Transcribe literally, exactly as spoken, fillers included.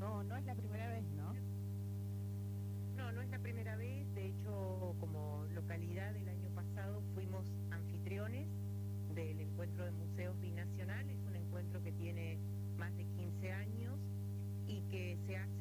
No, no es la primera vez, ¿no? No, no es la primera vez. De hecho, como localidad del año pasado fuimos anfitriones del encuentro de museos binacional. Es un encuentro que tiene más de quince años y que se hace